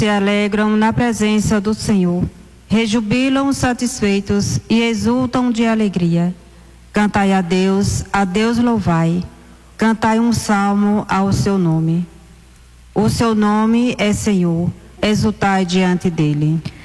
se alegram na presença do Senhor, rejubilam satisfeitos e exultam de alegria. Cantai a Deus louvai, cantai um salmo ao seu nome. O seu nome é Senhor, exultai diante dele.